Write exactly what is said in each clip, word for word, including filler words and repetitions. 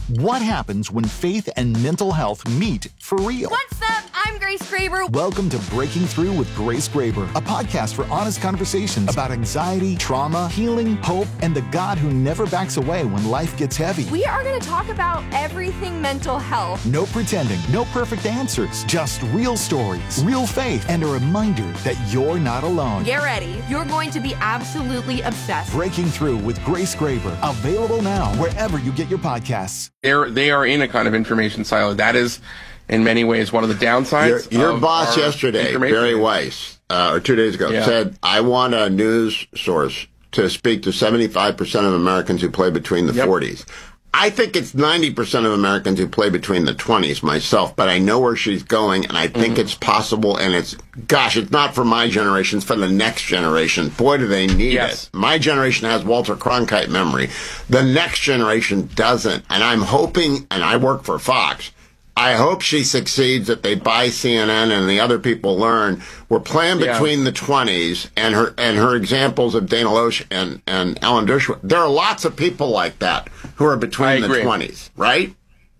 What happens when faith and mental health meet for real? What's up? I'm Grace Graber. Welcome to Breaking Through with Grace Graber, a podcast for honest conversations about anxiety, trauma, healing, hope, and the God who never backs away when life gets heavy. We are going to talk about everything mental health. No pretending, no perfect answers, just real stories, real faith, and a reminder that you're not alone. Get ready. You're going to be absolutely obsessed. Breaking Through with Grace Graber, available now wherever you get your podcasts. They're, they are in a kind of information silo. That is, in many ways, one of the downsides. Your, your of boss yesterday, Barry Weiss, uh, or two days ago, yeah. said, I want a news source to speak to seventy-five percent of Americans who play between the yep. forties. I think it's ninety percent of Americans who play between the twenties myself, but I know where she's going, and I think mm-hmm. it's possible, and it's, gosh, it's not for my generation, it's for the next generation. Boy, do they need yes. it. My generation has Walter Cronkite memory. The next generation doesn't, and I'm hoping, and I work for Fox, I hope she succeeds, that they buy C N N and the other people learn. We're playing between yeah. the twenties, and her and her examples of Dana Loesch and, and Alan Dershowitz. There are lots of people like that who are between the twenties, right?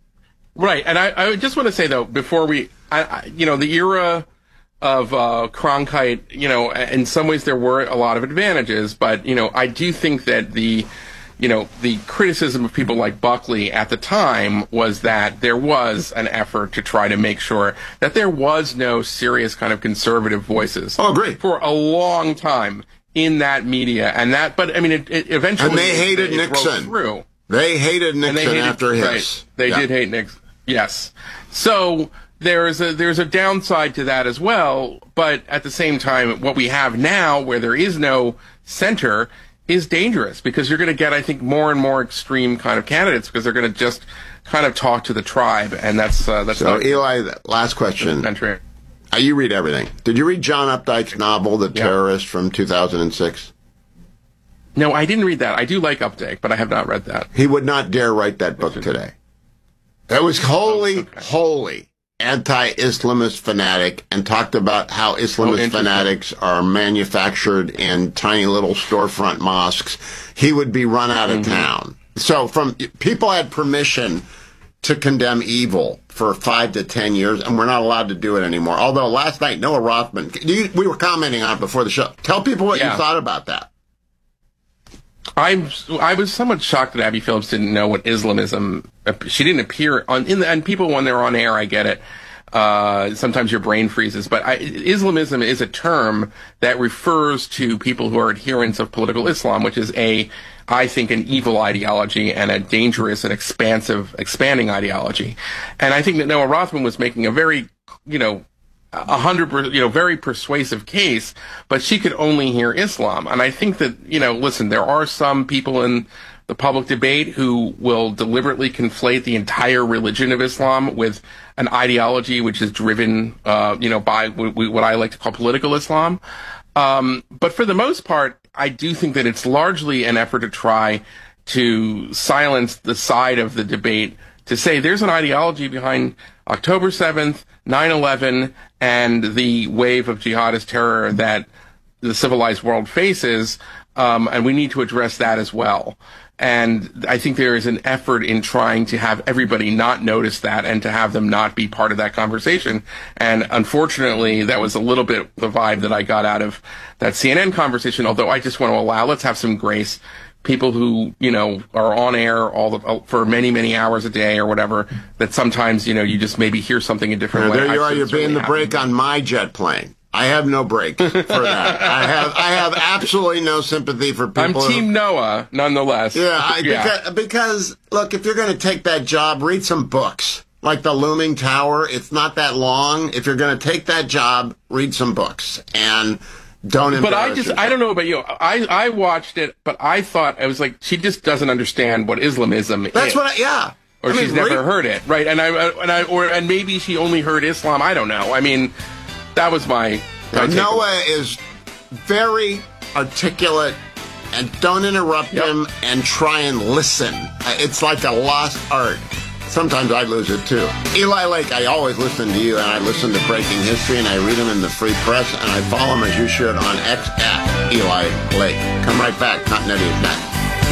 Right. And I, I just want to say, though, before we, I, I, you know, the era of uh, Cronkite, you know, in some ways there were a lot of advantages, but, you know, I do think that the you know, the criticism of people like Buckley at the time was that there was an effort to try to make sure that there was no serious kind of conservative voices. Oh, great. For a long time in that media. And that, but I mean, it, it eventually. And they hated it, it Nixon. Through. They hated Nixon they hated, after his. Right. They yeah. did hate Nixon. Yes. So there's a, there's a downside to that as well. But at the same time, what we have now, where there is no center, is dangerous, because you're going to get, I think, more and more extreme kind of candidates, because they're going to just kind of talk to the tribe, and that's uh, that's. So, Eli, last question. Uh, you read everything. Did you read John Updike's novel, The yeah. Terrorist, from two thousand six? No, I didn't read that. I do like Updike, but I have not read that. He would not dare write that book today. That was wholly, oh, okay. wholly anti-Islamist fanatic, and talked about how Islamist oh, fanatics are manufactured in tiny little storefront mosques. He would be run out of mm-hmm. town. So from people had permission to condemn evil for five to ten years, and we're not allowed to do it anymore. Although last night, Noah Rothman, you, we were commenting on it before the show. Tell people what yeah. you thought about that. I I was somewhat shocked that Abby Phillips didn't know what Islamism. She didn't appear on in the, and people when they're on air, I get it. Uh, sometimes your brain freezes, but I, Islamism is a term that refers to people who are adherents of political Islam, which is a, I think, an evil ideology and a dangerous and expansive, expanding ideology. And I think that Noah Rothman was making a very, you know, a hundred, you know, very persuasive case, but she could only hear Islam. And I think that, you know, listen, there are some people in the public debate who will deliberately conflate the entire religion of Islam with an ideology which is driven, uh, you know, by w- w- what I like to call political Islam. Um, but for the most part, I do think that it's largely an effort to try to silence the side of the debate to say there's an ideology behind October seventh, nine eleven, and the wave of jihadist terror that the civilized world faces, um, and we need to address that as well. And I think there is an effort in trying to have everybody not notice that and to have them not be part of that conversation. And unfortunately, that was a little bit the vibe that I got out of that C N N conversation, although I just want to allow, let's have some grace. People who, you know, are on air all the, for many, many hours a day or whatever, that sometimes, you know, you just maybe hear something a different yeah, way. There you I are, you're being the brake on my jet plane. I have no break for that. I have I have absolutely no sympathy for people. I'm Team who, Noah, nonetheless. Yeah, I, yeah. Because, because, look, if you're going to take that job, read some books. Like The Looming Tower, it's not that long. If you're going to take that job, read some books. And don't embarrass But I just, yourself. I don't know about you. I, I watched it, but I thought, I was like, she just doesn't understand what Islamism That's is. That's what I, yeah. Or I she's mean, never read, heard it, right? And I, and I, or, and maybe she only heard Islam. I don't know. I mean, that was my, my Noah is very articulate, and don't interrupt yep. him, and try and listen. It's like a lost art. Sometimes I lose it too. Eli Lake, I always listen to you, and I listen to Breaking History, and I read them in the Free Press, and I follow them as you should on X at Eli Lake. Come right back. Continuity is back.